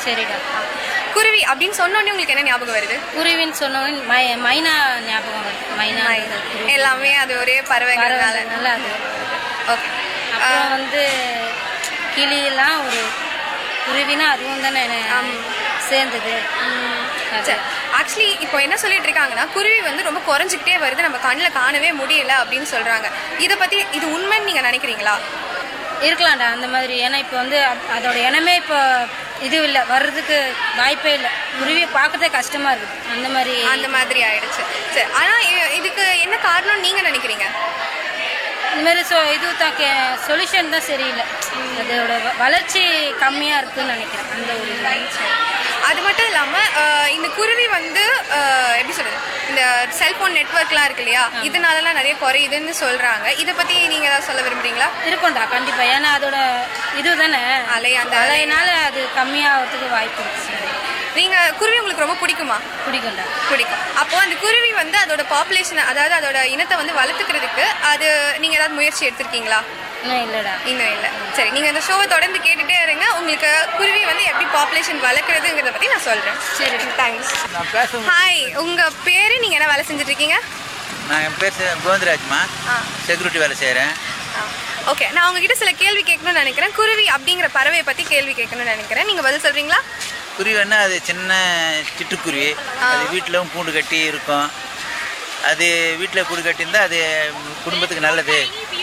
சரிடா. குருவி அப்படின்னு சொன்னோடனே உங்களுக்கு என்ன ஞாபகம் வருது? குருவின்னு சொன்னோடனே மைனா ஞாபகம் வருது. மைனா எல்லாமே அது ஒரே பறவைகள்னால நல்லா அது. ஓகே. அப்புறம் வந்து கிளியெல்லாம் ஒரு குருவினா அதுவும் தானே சேர்ந்தது. ஆக்சுவலி இப்போ என்ன சொல்லிட்டு இருக்காங்கன்னா குருவி வந்து ரொம்ப குறைஞ்சிக்கிட்டே வருது, நம்ம கண்ணில் காணவே முடியல அப்படின்னு சொல்றாங்க. இதை பத்தி இது உண்மைன்னு நீங்க நினைக்கிறீங்களா? இருக்கலாம்டா அந்த மாதிரி. ஏன்னா இப்போ வந்து அதோட இனமே இப்போ இது இல்லை, வர்றதுக்கு வாய்ப்பே இல்லை. குருவியை பார்க்கறதே கஷ்டமா இருக்குது. அந்த மாதிரி ஆயிடுச்சு. சரி, ஆனா இதுக்கு என்ன காரணம்னு நீங்க நினைக்கிறீங்க? இந்த மாதிரி இது தான் சொல்யூஷன் தான் சரியில்லை. அதோட வளர்ச்சி கம்மியா இருக்குன்னு நினைக்கிறேன். அந்த ஒரு அது மட்டும் இல்லாம இந்த குருவி வந்து எப்படி சொல்றது, இந்த செல்போன் நெட்வொர்க்லாம் இருக்கு இல்லையா, இதனாலலாம் நிறைய குறையுதுன்னு சொல்றாங்க. இதை பத்தி நீங்க ஏதாவது சொல்ல விரும்புறீங்களா? இருக்கும்டா கண்டிப்பா. ஏன்னா அதோட இது தானே அந்த அலையினால அது கம்மியாகிறதுக்கு வாய்ப்பு இருக்கு. நீங்க குருவி உங்களுக்கு ரொம்ப பிடிக்குமா? பிடிக்கும்டா. பிடிக்கும். அப்போ அந்த குருவி வந்து அதோட பாப்புலேஷன், அதாவது அதோட இனத்தை வந்து வளர்த்துக்கிறதுக்கு அது நீங்க ஏதாவது முயற்சி எடுத்திருக்கீங்களா? இல்லடா, இன்னும் இல்லை. சரி, நீங்க இந்த ஷோவை தொடர்ந்து கேட்டுட்டே இருங்க. உங்களுக்கு குருவி வந்து எப்படி பாப்புலேஷன் வளர்க்குறதுங்கிறத பத்தி நான் சொல்றேன். சரி, தேங்க்ஸ். ஹாய், உங்க பேரு, நீங்க என்ன வேலை செஞ்சுட்டு இருக்கீங்க? நான் என் பேர் கோவிந்தராஜ்மா, செக்யூரிட்டி வேலை செய்கிறேன். ஓகே, நான் உங்ககிட்ட சில கேள்வி கேட்கணும்னு நினைக்கிறேன். குருவி அப்படிங்கிற பறவையை பற்றி கேள்வி கேட்கணும்னு நினைக்கிறேன். நீங்கள் பதில் சொல்கிறீங்களா? குருவின்னா அது சின்ன சிட்டுக்குருவி. அது வீட்டிலும் கூண்டு கட்டி இருக்கும். அது வீட்டில் கூடு கட்டியிருந்தால் அது குடும்பத்துக்கு நல்லது,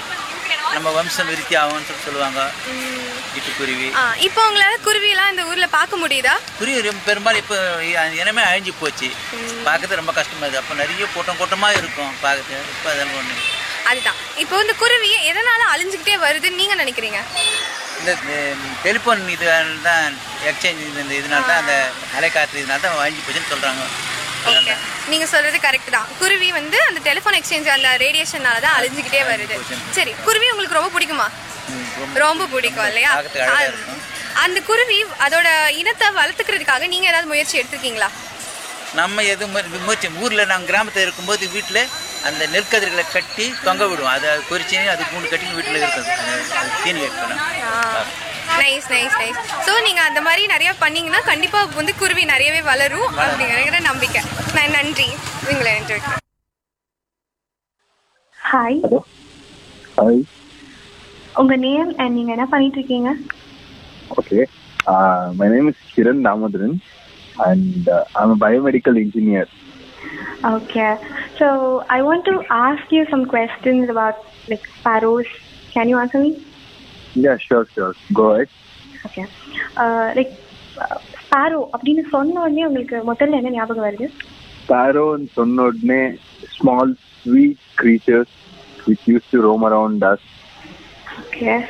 நம்ம வம்சம் விருத்தி ஆகும்னு சொல்லுவாங்க. சிட்டுக்குருவி. இப்போ உங்களால் குருவிலாம் இந்த ஊரில் பார்க்க முடியுதா? குருவி பெரும்பாலும் இப்போ இனமே அழிஞ்சு போச்சு. பார்க்கறது ரொம்ப கஷ்டமாக இருக்குது. அப்போ நிறைய கூட்டமாக இருக்கும் பார்க்கறது. இப்போ அதெல்லாம் ஒன்று அதுதான். இப்போ இந்த குருவி எதனால அழிஞ்சுக்கிட்டே வருதுன்னு நீங்க நினைக்கிறீங்க? இந்த டெலிஃபோன் இதனால தான், எக்ஸ்சேஞ்ச் இந்த இதனால தான், அந்த அலைக்காற்று இதனால தான் அழிஞ்சு போச்சுன்னு சொல்கிறாங்க. ஓகே, நீங்க சொல்றது கரெக்ட் தான். குருவி வந்து அந்த டெலிஃபோன் எக்ஸ்சேஞ்ச் அந்த ரேடியேஷனால தான் அழிஞ்சுக்கிட்டே வருது. சரி, குருவி உங்களுக்கு ரொம்ப பிடிக்குமா? ரொம்ப பிடிக்கும் இல்லையா? அந்த குருவி அதோட இனத்தை வளர்த்துக்கிறதுக்காக நீங்க ஏதாவது முயற்சி எடுத்திருக்கீங்களா? நம்ம எதுவும் முயற்சி ஊரில் நாங்கள் கிராமத்தில் இருக்கும்போது வீட்டில் அந்த நெற்கதிர்களை கட்டி தொங்க விடுவோம். அதை பொறிச்சு அது கூண்டு கட்டி வீட்டில் இருக்குது. அது தீனி வைக்கணும். Nice nice nice. ஸோ நீங்கள் அந்த மாதிரி நிறையா பண்ணிங்கன்னா கண்டிப்பாக வந்து குருவி நிறையவே வளரும் அப்படிங்கிற நம்பிக்கை. நான் நன்றி. உங்களை நன்றி. ஹாய். ஹாய். உங்கள் நேம் அண்ட் நீங்கள் என்ன பண்ணிட்டு இருக்கீங்க? Okay, my name is Kiran Damodaran and I'm a biomedical engineer. Okay, so I want to ask you some questions about like sparrows. Can you answer me? Yeah, sure. Go ahead. Okay, like sparrow அப்படின்னு சொன்ன உடனே உங்களுக்கு முதல்ல என்ன ஞாபகம் வருது? Sparrow சொன்ன உடனே small sweet creatures which used to roam around us. Okay.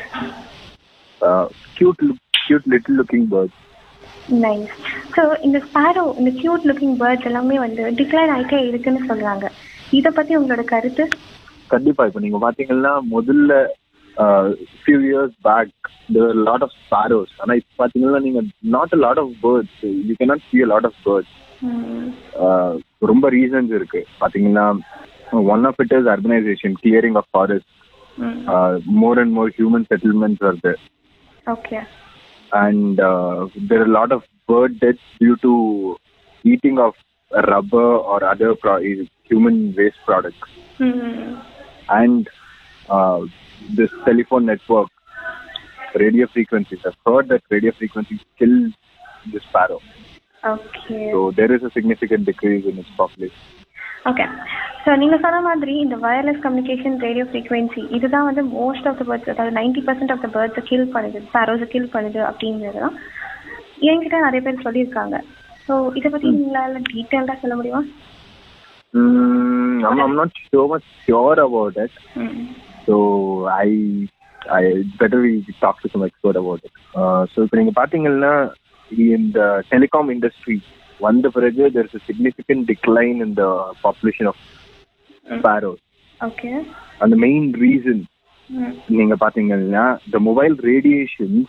Cute little looking birds. Nice. So இந்த ஸ்பாரோ, இந்த கியூட் லுக்கிங் பேர்ட்ஸ் எல்லாமே வந்து டிக்ளைன் ஆகிட்டே இருக்குன்னு சொல்கிறாங்க. இதை பற்றி உங்களோட கருத்து? கண்டிப்பாக. இப்போ நீங்கள் பார்த்தீங்கன்னா முதல்ல few years back there were a lot of sparrows. ஆனால் இப்போ பார்த்தீங்கன்னா நீங்கள் not a lot of birds. You cannot see a lot of birds. ரொம்ப ரீசன்ஸ் இருக்கு. பார்த்தீங்கன்னா one of it is urbanization, clearing of forests. More and more human settlements are there. Okay. And there are a lot of bird deaths due to eating of rubber or other human waste products. And this telephone network, radio frequencies, I've heard that radio frequencies kill the sparrow. Okay. So there is a significant decrease in its population. Okay, so நீங்கள் சொன்ன மாதிரி இந்த wireless communication, radio frequency, இதுதான் வந்து most of the birds, அதாவது 90% of the பேர்ட்ஸை kill பண்ணுது, ஸ்பாரோஸை kill பண்ணுது அப்படிங்கிறது தான் என்கிட்ட நிறைய பேர் சொல்லியிருக்காங்க. ஸோ இதை பற்றி உங்களால் டீட்டெயில்டாக சொல்ல முடியுமா? I'm not so much sure about it. So better we talk to some expert about it. So இப்போ நீங்கள் பார்த்தீங்கன்னா இந்த டெலிகாம் இண்டஸ்ட்ரி வந்த பிறகு there is a significant decline in the population of sparrows. Okay. And the main reason நீங்க பாத்தீங்கன்னா the mobile radiations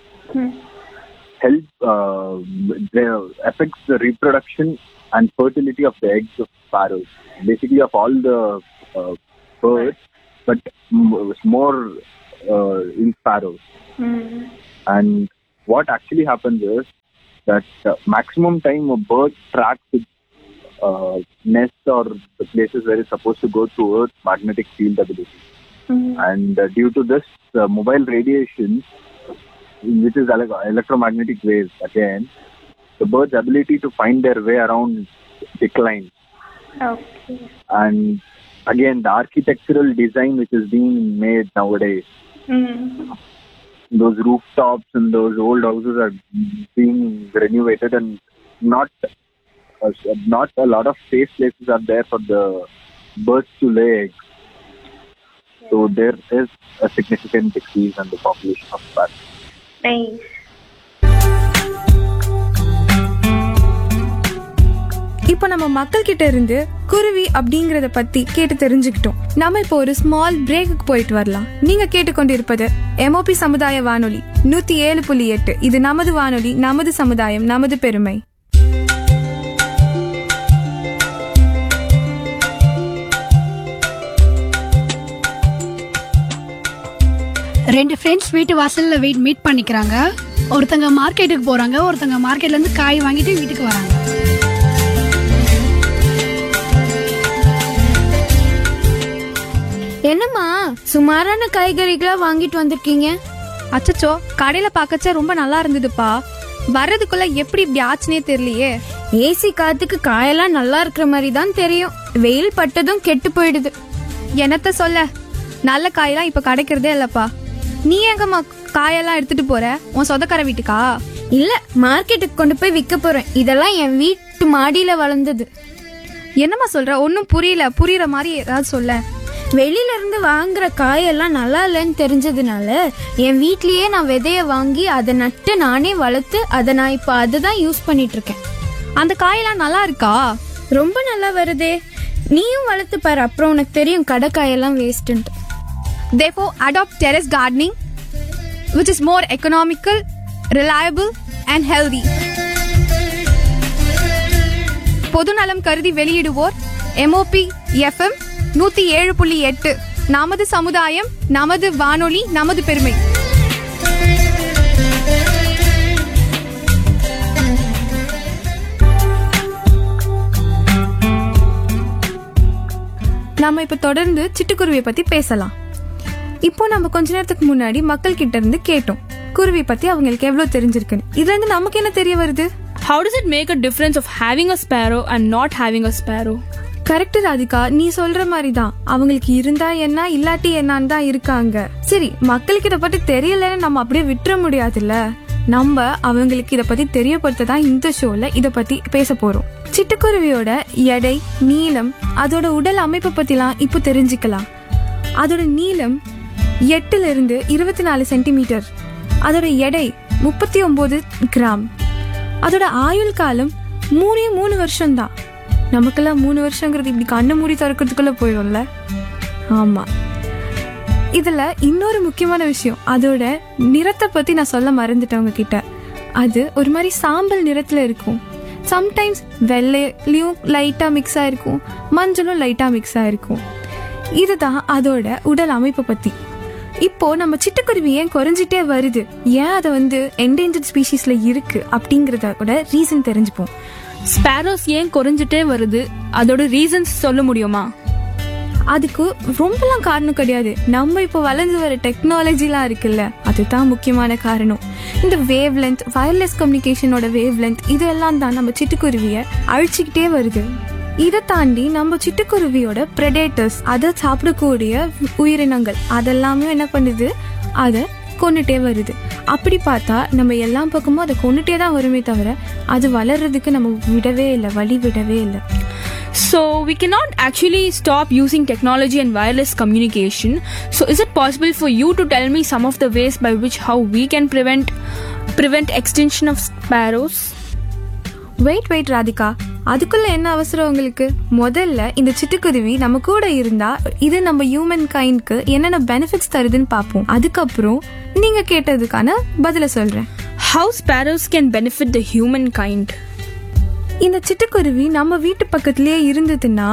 help affects the reproduction and fertility of the eggs of sparrows, basically of all the birds, but more in sparrows. And what actually happens is that maximum time a bird tracks its nest or the places where it's supposed to go through Earth's magnetic field ability. And due to this, mobile radiation, which is electromagnetic waves again, the bird's ability to find their way around declines. Okay. And again, the architectural design which is being made nowadays, those rooftops and those old houses are being renovated, and not a lot of safe places are there for the birds to lay eggs. So there is a significant decrease in the population of bats. Nice. இப்போ நம்ம மக்கள் கிட்ட இருந்து குருவி அப்படிங்கறத பத்தி கேட்டு தெரிஞ்சுக்கிட்டோம். நம்ம இப்போ ஒரு ஸ்மால் பிரேக்குக்கு போயிட்டு வரலாம். நீங்க கேட்டுக்கொண்டிருப்பது MOP சமுதாய வானொலி 107.8. இது நமது வானொலி, நமது சமுதாயம், நமது பெருமை. ரெண்டு ஃப்ரெண்ட்ஸ் வீட்டு வாசல்ல மீட் பண்ணிக்கிறாங்க. ஒருத்தங்க மார்க்கெட்டுக்கு போறாங்க, ஒருத்தங்க மார்க்கெட்ல இருந்து காய் வாங்கிட்டு வீட்டுக்கு வராங்க. என்னம்மா சுமாரான காய்கறிகளா வாங்கிட்டு வந்திருக்கீங்க? அச்சச்சோ, கடையில பாக்கச்ச ரொம்ப நல்லா இருந்ததுப்பா. வர்றதுக்குள்ள எப்படி இப்படி ஆச்சுனே தெரியலையே. ஏசி காத்துக்கு காயெல்லாம் நல்லா இருக்கிற மாதிரி தான் தெரியும். வெயில் பட்டதும் கெட்டு போயிடுது. என்னத்த சொல்ல, நல்ல காயெல்லாம் இப்ப கிடைக்கிறதே இல்லப்பா. நீ எங்கம்மா காயெல்லாம் எடுத்துட்டு போற? உன் சொந்தக்கார வீட்டுக்கா? இல்ல, மார்க்கெட்டுக்கு கொண்டு போய் விற்க போறேன். இதெல்லாம் என் வீட்டு மாடியில வளர்ந்தது. என்னம்மா சொல்ற? ஒன்னும் புரியுற மாதிரி ஏதாவது சொல்ல. வெளியில இருந்து வாங்குற காயெல்லாம் நல்லா இல்லைன்னு தெரிஞ்சதுனால என் வீட்லயே நான் விதைய வாங்கி அதை நட்டு நானே வளர்த்து அதை நான் இப்ப அதுதான் யூஸ் பண்ணிட்டு இருக்கேன். அந்த காயெல்லாம் நல்லா இருக்கா? ரொம்ப நல்லா வருதே. நீயும் வளர்த்து பாரு, அப்புறம் உனக்கு தெரியும் கடை காயெல்லாம் வேஸ்ட்ன்ட்டு. Therefore, adopt terrace gardening, which is more economical, reliable and healthy. பொது நலம் கருதி வெளியிடுவோர் MOP FM 107.8. நமது சமுதாயம், நமது வானொலி, நமது பெருமை. நாம இப்ப தொடர்ந்து சிட்டுக்குருவியை பத்தி பேசலாம். இப்போ நம்ம கொஞ்ச நேரத்துக்கு முன்னாடி மக்கள் கிட்ட இருந்து கேட்டோம் குருவி பத்தி அவங்களுக்கு எவ்வளவு தெரிஞ்சிருக்குன்னு. இதுல இருந்து நமக்கு என்ன தெரிய வருது? How does it make a difference of having a sparrow and not having a sparrow? Correct Radhika, நீ சொல்ற மாதிரி தான். அவங்களுக்கு இருந்தா என்ன, இல்லாட்டி என்னன்னு தான் இருக்காங்க. சரி, மக்களுக்கு இதை பத்தி தெரியலன்னு நம்ம அப்படியே விட்டுற முடியாதுல்ல. நம்ம அவங்களுக்கு இதை பத்தி தெரியப்படுத்த தான் இந்த ஷோல இதை பத்தி பேச போறோம். சிட்டுக்குருவியோட எடை, நீளம், அதோட உடல் அமைப்பை பத்திலாம் இப்போ தெரிஞ்சுக்கலாம். அதோட நீளம் 8 இருந்து 24 சென்டிமீட்டர். அதோட எடை 39 கிராம். அதோட ஆயுள் காலம் 3 வருஷம் தான். நமக்கெல்லாம் 3 வருஷங்கிறது இப்படி கண்ணு மூடி திறக்கிறதுக்குள்ள போயிடும்ல. ஆமா. இதுல இன்னொரு முக்கியமான விஷயம், அதோட நிறத்தை பத்தி நான் சொல்ல மறந்துட்டேன் உங்ககிட்ட. அது ஒரு மாதிரி சாம்பல் நிறத்துல இருக்கும். சம்டைம்ஸ் வெள்ளையும் லைட்டா மிக்ஸ் ஆயிருக்கும், மஞ்சளும் லைட்டா மிக்ஸ் ஆயிருக்கும். இதுதான் அதோட உடல் அமைப்பை பத்தி. இப்போ நம்ம சிட்டுக்குருவி ஏன் குறைஞ்சிட்டே வருது, ஏன் அதை என்டேஞ்சர்ட் ஸ்பீஷீஸ்ல இருக்கு அப்படிங்கறத கூட ரீசன் தெரிஞ்சுப்போம். ஸ்பாரோஸ் ஏன் குறைஞ்சிட்டே வருது, அதோட ரீசன்ஸ் சொல்ல முடியுமா? அதுக்கு ரொம்பலாம் காரணம் கிடையாது. நம்ம இப்போ வளர்ந்து வர டெக்னாலஜிலாம் இருக்குல்ல, அதுதான் முக்கியமான காரணம். இந்த wave length, wireless கம்யூனிகேஷனோட wave length, இதெல்லாம் தான் நம்ம சிட்டுக்குருவியை அழிச்சுக்கிட்டே வருது. இதை தாண்டி நம்ம சிட்டுக்குருவியோட பிரெடேட்டர்ஸ், அதை சாப்பிடக்கூடிய உயிரினங்கள், அதெல்லாமே என்ன பண்ணுது, அதை கொண்டுட்டே வருது. அப்படி பார்த்தா நம்ம எல்லா பக்கமும் அதை கொண்டுட்டே தான் வருமே தவிர அது வளர்றதுக்கு நம்ம விடவே இல்லை, வழி விடவே இல்லை. So we cannot actually stop using technology and wireless communication. So is it possible for you to tell me some of the ways by which how we can prevent extinction of sparrows? Wait Radhika, அதுக்குள்ள என்ன அவசரம் உங்களுக்கு? முதல்ல இந்த சிட்டுக்குருவி நம்ம கூட இருந்தா இது நம்ம ஹியூமன் கைண்ட்க்கு என்னென்ன பெனிஃபிட்ஸ் தருதுன்னு பார்ப்போம். அதுக்கப்புறம் நீங்க கேட்டதுக்கான பதில சொல்றேன். How sparrows can benefit the human kind? இந்த சிட்டுக்குருவி நம்ம வீட்டு பக்கத்திலேயே இருந்ததுன்னா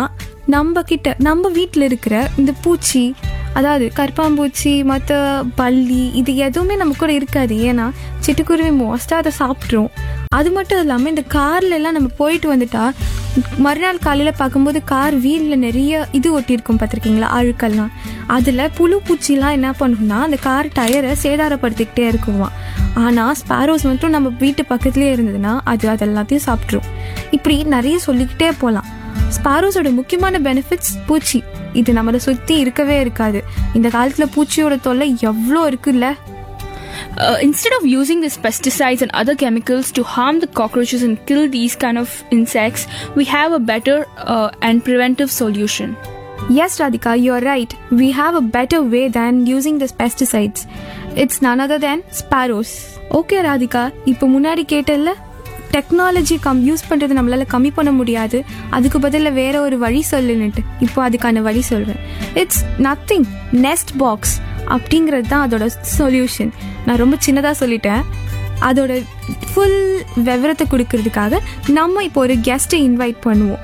நம்ம வீட்டில் இருக்கிற இந்த பூச்சி, அதாவது கற்பாம்பூச்சி, மற்ற பல்லி, இது எதுவுமே நம்ம கூட இருக்காது. ஏன்னா சிட்டுக்குருவி மோஸ்டா அதை சாப்பிட்றோம். அது மட்டும் இல்லாமல் இந்த கார்ல எல்லாம் நம்ம போயிட்டு வந்துட்டா மறுநாள் காலையில் பார்க்கும்போது கார் வீலில் நிறைய இது ஒட்டியிருக்கும் பார்த்துருக்கீங்களா, அழுக்கெல்லாம். அதில் புழு பூச்சிலாம் என்ன பண்ணும்னா அந்த கார் டயரை சேதாரப்படுத்திக்கிட்டே இருக்குமா. ஆனால் ஸ்பாரோஸ் மட்டும் நம்ம வீட்டு பக்கத்துலேயே இருந்ததுன்னா அது எல்லாத்தையும் சாப்பிட்ரும். இப்படி நிறைய சொல்லிக்கிட்டே போகலாம். ஸ்பாரோஸோட முக்கியமான பெனிஃபிட்ஸ் பூச்சி. இது நம்மளை சுற்றி இருக்கவே இருக்காது. இந்த காலத்தில் பூச்சியோட தொல்லை எவ்வளோ இருக்குல்ல. Instead of using these pesticides and other chemicals to harm the cockroaches and kill these kind of insects, we have a better and preventive solution. Yes, Radhika, you're right. We have a better way than using these pesticides. It's none other than sparrows. Okay, Radhika, இப்போ முன்னாடி கேட்டல technology use பண்ணுறது நம்மளால் கம்மி பண்ண முடியாது, அதுக்கு பதிலாக வேற ஒரு வழி சொல்லுன்னுட்டு. இப்போ அதுக்கான வழி சொல்கிறேன். It's nothing. நெஸ்ட் பாக்ஸ் அப்படிங்கிறது தான் அதோட சொல்யூஷன். நான் ரொம்ப சின்னதாக சொல்லிட்டேன். அதோட ஃபுல் விவரத்தை கொடுக்கறதுக்காக நம்ம இப்போ ஒரு கெஸ்ட்டை இன்வைட் பண்ணுவோம்.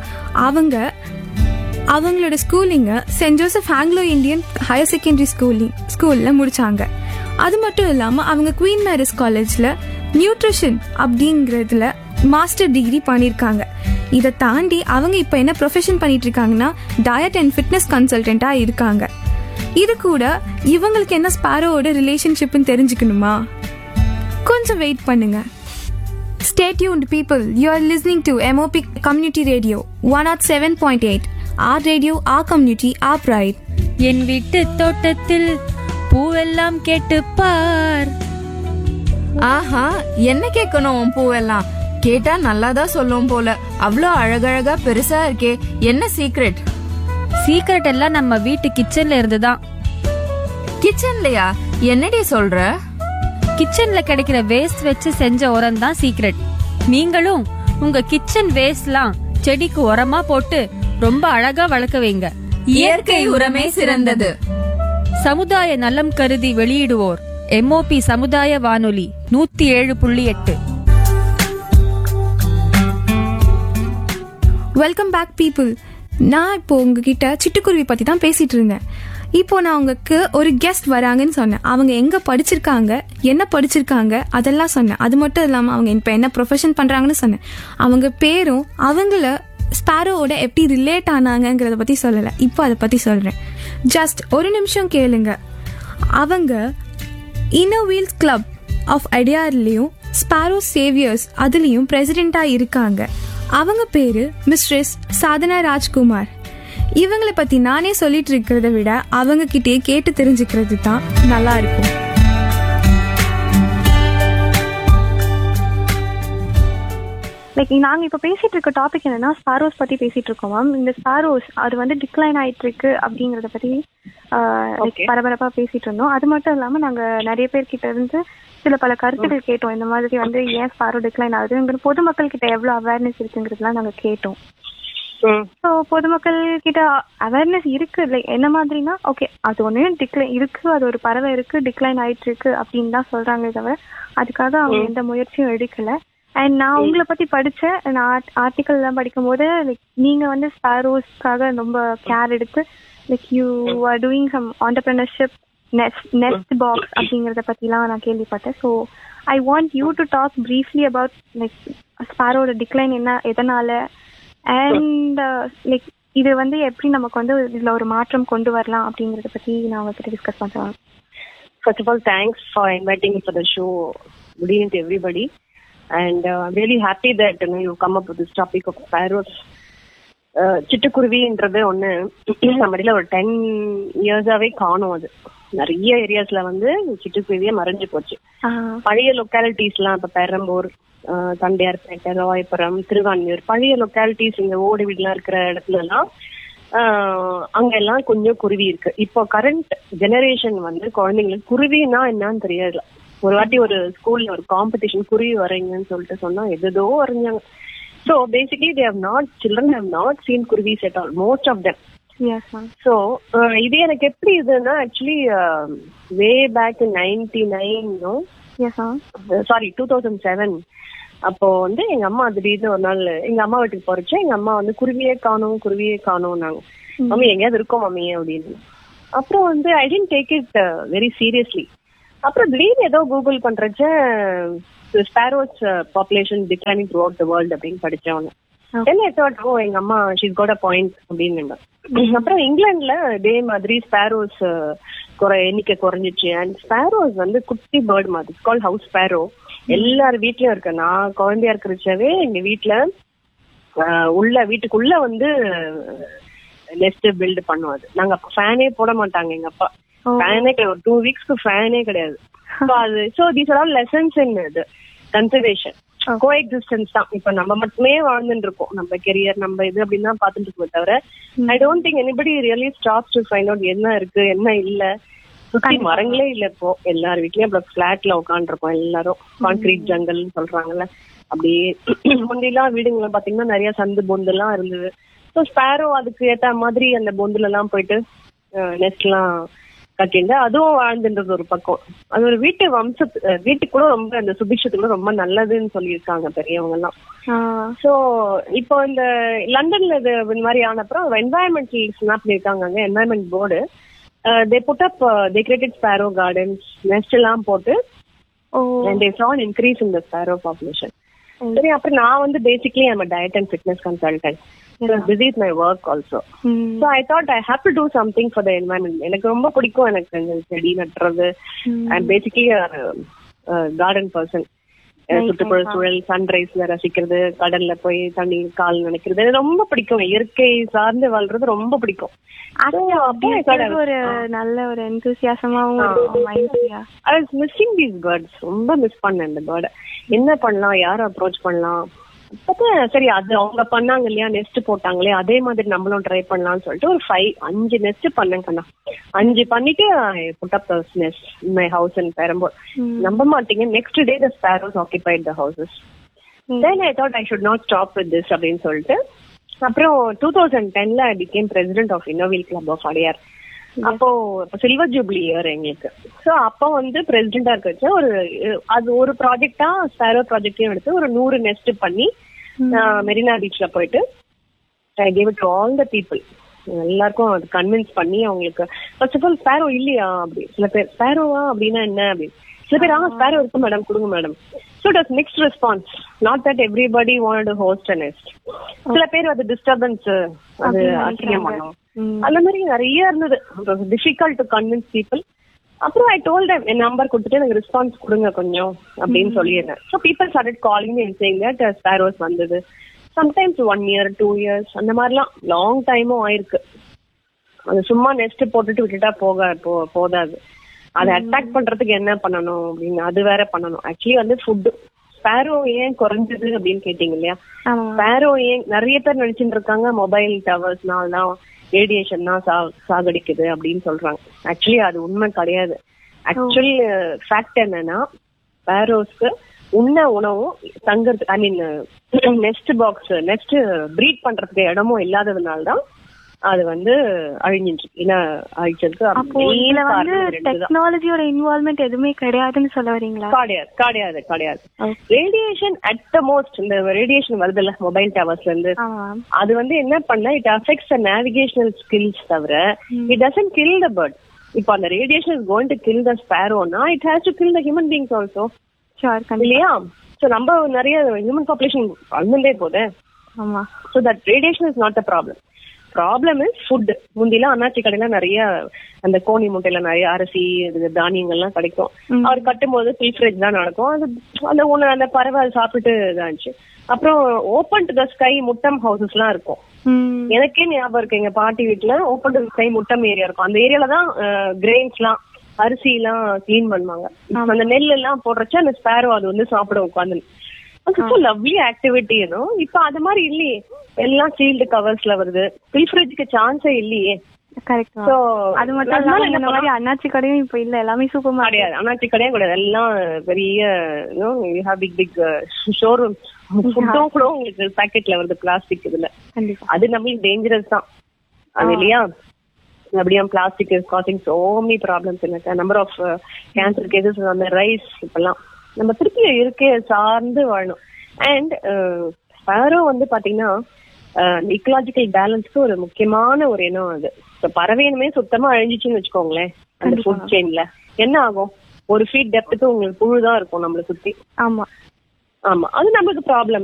அவங்களோட ஸ்கூலிங்கை send Joseph Anglo Indian higher secondary ஸ்கூலில் முடித்தாங்க. அது மட்டும் இல்லாமல் அவங்க குவீன் மேரிஸ் காலேஜில் நியூட்ரிஷன் அப்படிங்கிறதுல மாஸ்டர் டிகிரி பண்ணியிருக்காங்க. இதை தாண்டி அவங்க இப்போ என்ன ப்ரொஃபஷன் பண்ணிட்டு இருக்காங்கன்னா டயட் அண்ட் ஃபிட்னஸ் கன்சல்டண்ட்டாக இருக்காங்க. இது கூட இவங்களுக்கு என்ன ஸ்பாரோவோட ரிலேஷன்ஷிப்னு தெரிஞ்சுக்கணுமா? கொஞ்சம் வெயிட் பண்ணுங்க. Stay tuned people, you are listening to MOP Community Radio 107.8. Our radio, our community, our pride. என் வீட்டு தோட்டத்தில் பூவெல்லாம் கேட்டுப்பார். ஆஹா, என்ன கேட்கணும்? பூவெல்லாம் கேட்டா நல்லாதான் சொல்லும் போல. அவ்வளோ அழகழகா பெருசா இருக்கே, என்ன சீக்ரெட்? சீக்ரெட் எல்லாம் நம்ம வீட்டு கிச்சன்ல இருந்துதான். கிச்சன்லயா? என்னடி சொல்ற? கிச்சன்ல கிடைக்கிற வேஸ்ட் வச்சு செஞ்ச உரம் தான் சீக்ரெட். நீங்களும் உங்க கிச்சன் வேஸ்ட்லாம் செடிக்கு உரமா போட்டு ரொம்ப அழகா வளர்க்க வைங்க. இயற்கை உரமே சிறந்தது. சமுதாய நலம் கருதி வெளியிடுவோர் MOP சமுதாய வானொலி 107.8. Welcome back people. நான் இப்போ உங்ககிட்ட சிட்டுக்குருவி பற்றி தான் பேசிட்டு இருந்தேன். இப்போ நான் உங்களுக்கு ஒரு கெஸ்ட் வராங்கன்னு சொன்னேன். அவங்க எங்கே படிச்சிருக்காங்க, என்ன படிச்சிருக்காங்க அதெல்லாம் சொன்னேன். அது மட்டும் இல்லாமல் அவங்க இப்போ என்ன ப்ரொஃபஷன் பண்ணுறாங்கன்னு சொன்னேன். அவங்க பேரும் அவங்கள ஸ்பாரோவோட எப்படி ரிலேட் ஆனாங்கிறத பற்றி சொல்லலை. இப்போ அதை பற்றி சொல்கிறேன். ஜஸ்ட் ஒரு நிமிஷம் கேளுங்க. அவங்க inner wheels club of அடியார்லேயும் sparrow Xavier's அதுலேயும் பிரசிடெண்ட்டாக இருக்காங்க. அவங்க பேரு மிஸ்ட்ரஸ் சாதனா ராஜ்குமார். இவங்களை பத்தி நானே சொல்லிட்டு இருக்கிறத விட அவங்க கிட்டே கேட்டு தெரிஞ்சுக்கிறது தான் நல்லா இருக்கும். லைக் நாங்கள் இப்போ பேசிட்டு இருக்க டாபிக் என்னன்னா ஸ்பாரோஸ் பற்றி பேசிட்டு இருக்கோம் மேம். இந்த ஸ்பாரோஸ் அது வந்து டிக்ளைன் ஆயிட்டு இருக்கு அப்படிங்கிறத பற்றி பரபரப்பாக பேசிட்டு இருந்தோம். அது மட்டும் இல்லாமல் நாங்கள் நிறைய பேர்கிட்ட இருந்து பல கருத்துக்கள் கேட்டோம். இந்த மாதிரி வந்து ஏன் ஸ்பாரோ டிக்ளைன் ஆகுதுங்கிற பொதுமக்கள் கிட்ட எவ்வளோ அவேர்னஸ் இருக்குங்கிறதுலாம் நாங்கள் கேட்டோம். ஸோ பொதுமக்கள் கிட்ட அவேர்னஸ் இருக்கு. லைக் என்ன மாதிரினா ஓகே அது ஒன்று டிக்ளைன் இருக்கு, அது ஒரு பறவை இருக்கு, டிக்ளைன் ஆயிட்டு இருக்கு அப்படின்னு தான் சொல்றாங்களே தவிர அதுக்காக அவங்க எந்த முயற்சியும் எடுக்கல. அண்ட் நான் உங்களை பத்தி படிச்சேன். நான் ஆர்டிக்கல் எல்லாம் படிக்கும் போது லைக் நீங்க வந்து ஸ்பாரோஸ்க்காக ரொம்ப கேர் எடுத்து like you are doing some entrepreneurship next box அப்படிங்கறத பத்திலாம் நான் கேள்விப்பட்டேன். So I want you to talk briefly about like ஸ்பாரோட decline என்ன, எதனால, அண்ட் லைக் இது வந்து எப்படி நமக்கு வந்து இதுல ஒரு மாற்றம் கொண்டு வரலாம் அப்படிங்கறத பத்தி நான் உங்ககிட்ட டிஸ்கஸ் பண்றேன். First of all, thanks for inviting me for the show. Good evening to everybody. And I'm really happy that you've come up with this topic of sparrows. சிட்டுக்குருவின்றது ஒன்று நம்மடியில் ஒரு 10 இயர்ஸாவே காணும். அது நிறைய ஏரியாஸ்ல வந்து சிட்டுக்குருவியே மறைஞ்சு போச்சு. பழைய லொக்காலிட்டிஸ்லாம் இப்போ பெரம்பூர், தண்டையார்பேட்டை, ராயபுரம், திருவான்மியூர் பழைய லொக்காலிட்டிஸ் இங்க ஓடி வீடுலாம் இருக்கிற இடத்துல எல்லாம் அங்கெல்லாம் கொஞ்சம் குருவி இருக்கு. இப்போ கரண்ட் ஜெனரேஷன் வந்து குழந்தைங்களுக்கு குருவின்னா என்னன்னு தெரியாது. ஒரு வாட்டி ஒரு ஸ்கூல்ல ஒரு காம்படிஷன் குருவி வரைங்கன்னு சொல்லிட்டு சொன்னா எதோ வரைஞ்சாங்க. So basically children have not seen kurvis at all, most of them. Yes ma'am. So இது எனக்கு எப்படி இதுன்னா actually way back in 99 no. Yes ma'am. Sorry 2007 அப்போ வந்து எங்க அம்மா திடீர்னு ஒரு நாள் எங்க அம்மா வீட்டுக்கு போறச்சு எங்க அம்மா வந்து குருவியே காணோம் நாங்க மம்மி எங்கேயாவது இருக்கோம் மம்மி அப்படின்னு. அப்புறம் வந்து ஐ tent take it very seriously. அப்புறம் திடீர்னு ஏதோ Google பண்றச்ச sparrows population declining through out the world அப்படின்னு படிச்சேன் ஒன்று. தென் ஐ தாட் ஓ எங்க அம்மா ஷீஸ் காட் அ பாயிண்ட் அப்படின்னு. அப்புறம் இங்கிலாந்துல இதே மாதிரி ஸ்பாரோஸ் எண்ணிக்கை குறைஞ்சிச்சு. அண்ட் ஸ்பாரோஸ் வந்து குட்டி பேர்ட் மாதிரி, கால் ஹவுஸ் ஸ்பாரோ. எல்லார் வீட்லயும் இருக்கு. நான் குழந்தையா இருக்கிறச்சாவே எங்க வீட்டுல வீட்டுக்குள்ள வந்து நெஸ்ட் பில்ட் பண்ணுவோம். அது நாங்க ஃபேனே போட மாட்டாங்க எங்க அப்பா. ஃபேனே கிடையாது, ஒரு 2 வீக்ஸ்க்கு ஃபேனே கிடையாது. So these are all lessons in இது கன்சர்வேஷன், கோ எக்ஸிஸ்டன்ஸ் தான். இப்ப நம்ம மட்டுமே வாழ்ந்துட்டு இருக்கோம், நம்ம கெரியர் நம்ம இது அப்படின்னு தான் பாத்துட்டு இருக்கோம் தவிர I don't think anybody really stops to find out என்ன இருக்கு என்ன இல்ல. சுத்தி மரங்களே இல்ல இப்போ. எல்லார் வீட்லயும் அப்புறம் பிளாட்ல உட்காந்துருக்கோம் எல்லாரும். கான்கிரீட் ஜங்கல்னு சொல்றாங்கல்ல, அப்படியே முன்னெல்லாம் வீடுங்களை பாத்தீங்கன்னா நிறைய சந்து பொந்து எல்லாம் இருந்தது. ஸோ ஸ்பாரோ அதுக்கு ஏத்த மாதிரி அந்த பொந்துல எல்லாம் போயிட்டு நெஸ்ட் எல்லாம் கட்டிண்டு அதுவும் வாழ்ந்துன்றது ஒரு பக்கம். அது ஒரு வீட்டுக்கு கூட ரொம்ப அந்த சுபிஷத்துக்குள்ள ரொம்ப நல்லதுன்னு சொல்லியிருக்காங்க பெரியவங்க எல்லாம். சோ இப்போ இந்த லண்டன்ல இது இந்த மாதிரி ஆனப்புறம் என்வாயன்மெண்டலிஸ்ட் என்ன பண்ணிருக்காங்க, environment board they put up they created sparrow gardens, nest எல்லாம் போட்டு and they saw an increase in the sparrow population. சரி, அப்புறம் நான் வந்து basically I'm a diet and fitness consultant. So this is my work also. So I thought I have to do something for the environment. எனக்கு ரொம்ப பிடிக்கும் எனக்கு இந்த செடி நட்டுறது. I'm basically a garden person. சுற்றுப்புற சூழல், சன்ரைஸ்ல ரசிக்கிறது, கடல்ல போய் தண்ணி கால் நினைக்கிறது ரொம்ப பிடிக்கும். இயற்கை சார்ந்து வாழ்றது ரொம்ப பிடிக்கும். ஒரு நல்ல ஒரு எந்தூசியாசமாவும் I was missing these birds. ரொம்ப மிஸ் பண்ணேன் இந்த பேர்டை. என்ன பண்ணலாம், யாரை அப்ரோச் பண்ணலாம். சரி, அது அவங்க பண்ணாங்க இல்லையா, நெஸ்ட் போட்டாங்களே அதே மாதிரி நம்மளும் ட்ரை பண்ணலாம்னு சொல்லிட்டு ஒரு 5 நெஸ்ட் பண்ணேன் கண்ணா. 5 பண்ணிட்டு put up the nest in my house in Perambur. நம்ப மாட்டீங்க, next day the sparrows occupied the houses. Then I thought I should not stop with this அப்படின்னு சொல்லிட்டு அப்புறம் 2010ல I became president of Innovil Club of Adyar. அப்போ silver jubilee year எங்களுக்கு. So அப்போ வந்து பிரசிடென்டா இருக்க ஒரு ப்ராஜெக்டா ஸ்பாரோ ப்ராஜெக்டையும் எடுத்து ஒரு 100 நெஸ்ட் பண்ணி மெரினா பீச்ல போயிட்டு I gave it to all the people. எல்லாருக்கும் அது கன்வின்ஸ் பண்ணி அவங்களுக்கு ஃபர்ஸ்ட் ஆஃப் ஆல் ஸ்பாரோ இல்லையா அப்படி சில பேர், ஸ்பாரோவா அப்படின்னா என்ன அப்படின்னு சில பேர், ஸ்பாரோ இருக்கு மேடம் கொடுங்க madam. So it was mixed response. Not that everybody wanted to host a nest. சில பேர் அது டிஸ்டர்பன்ஸ், அது அசிங்கம் பண்ணும், அந்த மாதிரி நிறைய இருந்தது. Difficult to convince people. அப்புறம் I told them N number கொடுத்துட்டு எனக்கு ரெஸ்பான்ஸ் கொடுங்க கொஞ்சம் அப்படின்னு சொல்லியிருந்தேன். So people started calling and saying that sparrows வந்தது. சம்டைம்ஸ் 1 year 2 years அந்த மாதிரிலாம் லாங் டைமும் ஆயிருக்கு. அது சும்மா நெஸ்ட் போட்டுட்டு விட்டுட்டா போதாது. அதை அட்டாக் பண்றதுக்கு என்ன பண்ணணும் அப்படின்னு அது வேற பண்ணணும். ஆக்சுவலி வந்து ஃபுட். ஸ்பாரோ ஏன் குறைஞ்சது அப்படின்னு கேட்டீங்க இல்லையா, ஸ்பாரோ ஏன் நிறைய பேர் நினைச்சுட்டு இருக்காங்க மொபைல் டவர்ஸ்னால்தான் ரேடியேஷன் தான் சாகடிக்குது அப்படின்னு சொல்றாங்க. ஆக்சுவலி அது உண்மை கிடையாது. ஆக்சுவல் ஃபேக்ட் என்னன்னா ஸ்பாரோஸ்க்கு உண்ண உணவும் தங்கறது, ஐ மீன் நெஸ்ட் பாக்ஸ், நெஸ்ட் ப்ரீட் பண்றதுக்கு இடமும் இல்லாததுனால்தான் அது வந்து டெக்னாலஜியோட இன்வால்வ்மெண்ட் எதுவுமே கிடையாதுன்னு சொல்ல வரீங்களா? கிடையாது. ரேடியேஷன் அட் த மோஸ்ட், இந்த ரேடியேஷன் வருது இல்ல மொபைல் டவர்ஸ்ல இருந்து, அது வந்து என்ன பண்ண it affects the navigational skills தவிர it doesn't kill the bird. இப்போ அந்த radiation is going to kill the ஸ்பாரோனா it has to kill the human beings also இல்லையா? சோ நம்ம நிறைய ஹியூமன் பாப்புலேஷன் வளர்ந்துட்டே போகுது. So that radiation is not the problem is food. முந்திலாம் அண்ணாச்சி கடையில நிறைய அந்த கோணி முட்டையில நிறைய அரிசி தானியங்கள்லாம் கிடைக்கும். அவர் கட்டும் போது ஃப்ரிட்ஜ் தான் நடக்கும். அது அந்த பறவை சாப்பிட்டு இதாச்சு. அப்புறம் open to the sky Muttam houses எல்லாம் இருக்கும். எனக்கே ஞாபகம் இருக்கு, எங்க பாட்டி வீட்டுல open to the sky Muttam area இருக்கும். அந்த ஏரியால தான் கிரெயின்ஸ் எல்லாம் அரிசி எல்லாம் கிளீன் பண்ணுவாங்க. அந்த நெல் எல்லாம் போடுறச்சு அந்த ஸ்பாரோ அது வந்து சாப்பிட உட்காந்து. Lovely activity. இப்ப அது மாதிரி இல்லையே, எல்லாம் சீல்டு கவர்ஸ்ல வருது. ஃப்ரிட்ஜுக்கு சான்ஸே இல்லையே. அது மட்டும் இல்லாம இந்த மாதிரி அண்ணாச்சி கடையும் இப்ப இல்ல, எல்லாமே சூப்பர் கிடையாது. அண்ணாச்சி கடையும் கிடையாது, எல்லாம் பெரிய பிக் ஷோரூம். ஃபுட்டும் கூட உங்களுக்கு பாக்கெட்ல வருது பிளாஸ்டிக். இதுல அது நம்மளுக்கு டேஞ்சரஸ் தான் அது இல்லையா? அப்படியே plastic is causing so many problems. எனக்கு நம்பர் ஆஃப் கேன்சர் கேசஸ் அந்த ரைஸ் இப்பெல்லாம் நம்ம திருப்பி இருக்கே சார்ந்து வாழணும். அண்ட் ஸ்பாரோ வந்து பாத்தீங்கன்னா இக்கலாஜிக்கல் பேலன்ஸ்க்கு ஒரு முக்கியமான ஒரு இனம் அது. இப்ப பறவையினுமே சுத்தமா அழிஞ்சிச்சுன்னு வச்சுக்கோங்களேன், அந்த ஃபுட் செயின்ல என்ன ஆகும்? ஒரு ஃபீட் டெப்த்துக்கு உங்களுக்கு புழுதான் இருக்கும் நம்மளை சுத்தி. ஆமா. ஆமா அது நமக்கு ப்ராப்ளம்